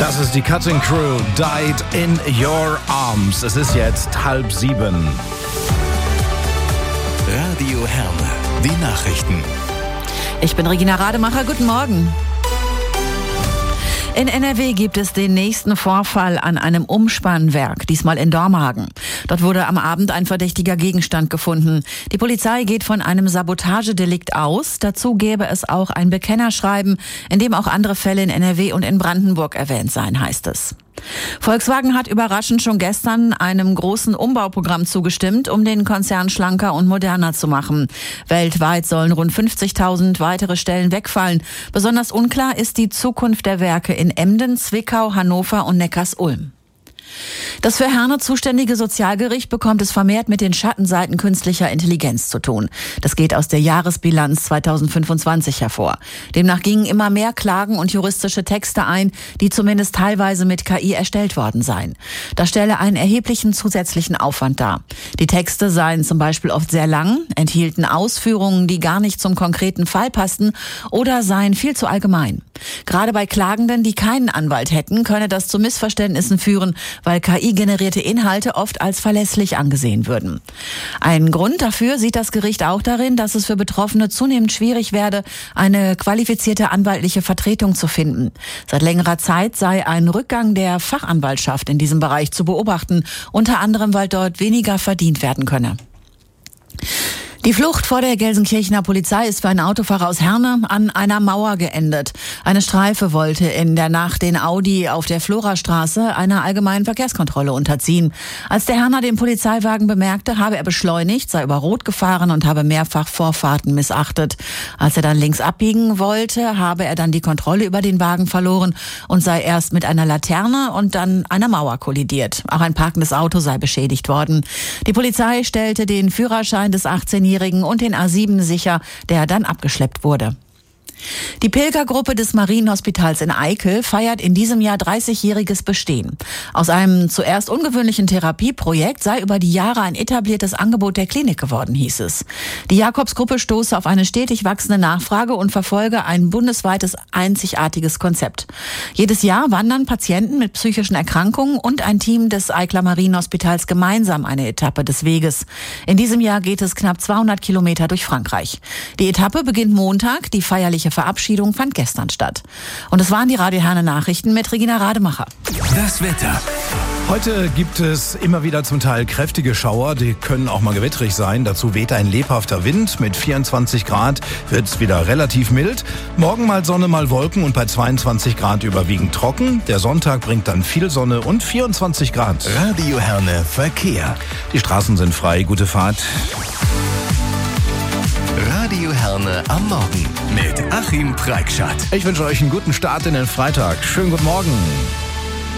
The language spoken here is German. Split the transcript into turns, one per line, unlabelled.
Das ist die Cutting Crew, Died in Your Arms. Es ist jetzt 6:30.
Radio Herne, die Nachrichten.
Ich bin Regina Rademacher, guten Morgen. In NRW gibt es den nächsten Vorfall an einem Umspannwerk, diesmal in Dormagen. Dort wurde am Abend ein verdächtiger Gegenstand gefunden. Die Polizei geht von einem Sabotagedelikt aus. Dazu gäbe es auch ein Bekennerschreiben, in dem auch andere Fälle in NRW und in Brandenburg erwähnt seien, heißt es. Volkswagen hat überraschend schon gestern einem großen Umbauprogramm zugestimmt, um den Konzern schlanker und moderner zu machen. Weltweit sollen rund 50.000 weitere Stellen wegfallen. Besonders unklar ist die Zukunft der Werke in Emden, Zwickau, Hannover und Neckarsulm. Das für Herne zuständige Sozialgericht bekommt es vermehrt mit den Schattenseiten künstlicher Intelligenz zu tun. Das geht aus der Jahresbilanz 2025 hervor. Demnach gingen immer mehr Klagen und juristische Texte ein, die zumindest teilweise mit KI erstellt worden seien. Das stelle einen erheblichen zusätzlichen Aufwand dar. Die Texte seien zum Beispiel oft sehr lang, enthielten Ausführungen, die gar nicht zum konkreten Fall passten oder seien viel zu allgemein. Gerade bei Klagenden, die keinen Anwalt hätten, könne das zu Missverständnissen führen, weil KI-generierte Inhalte oft als verlässlich angesehen würden. Einen Grund dafür sieht das Gericht auch darin, dass es für Betroffene zunehmend schwierig werde, eine qualifizierte anwaltliche Vertretung zu finden. Seit längerer Zeit sei ein Rückgang der Fachanwaltschaft in diesem Bereich zu beobachten, unter anderem, weil dort weniger verdient werden könne. Die Flucht vor der Gelsenkirchener Polizei ist für einen Autofahrer aus Herne an einer Mauer geendet. Eine Streife wollte in der Nacht den Audi auf der Florastraße einer allgemeinen Verkehrskontrolle unterziehen. Als der Herner den Polizeiwagen bemerkte, habe er beschleunigt, sei über Rot gefahren und habe mehrfach Vorfahrten missachtet. Als er dann links abbiegen wollte, habe er dann die Kontrolle über den Wagen verloren und sei erst mit einer Laterne und dann einer Mauer kollidiert. Auch ein parkendes Auto sei beschädigt worden. Die Polizei stellte den Führerschein des 18-Jährigen und den A7 sicher, der dann abgeschleppt wurde. Die Pilgergruppe des Marienhospitals in Eickel feiert in diesem Jahr 30-jähriges Bestehen. Aus einem zuerst ungewöhnlichen Therapieprojekt sei über die Jahre ein etabliertes Angebot der Klinik geworden, hieß es. Die Jakobsgruppe stoße auf eine stetig wachsende Nachfrage und verfolge ein bundesweites einzigartiges Konzept. Jedes Jahr wandern Patienten mit psychischen Erkrankungen und ein Team des Eikler Marienhospitals gemeinsam eine Etappe des Weges. In diesem Jahr geht es knapp 200 Kilometer durch Frankreich. Die Etappe beginnt Montag, die feierliche Verabschiedung fand gestern statt. Und es waren die Radio Herne Nachrichten mit Regina Rademacher.
Das Wetter.
Heute gibt es immer wieder zum Teil kräftige Schauer, die können auch mal gewittrig sein. Dazu weht ein lebhafter Wind. Mit 24 Grad wird es wieder relativ mild. Morgen mal Sonne, mal Wolken und bei 22 Grad überwiegend trocken. Der Sonntag bringt dann viel Sonne und 24 Grad.
Radio Herne Verkehr.
Die Straßen sind frei, gute Fahrt.
Radio Herne am Morgen mit Achim Preikschat.
Ich wünsche euch einen guten Start in den Freitag. Schönen guten Morgen.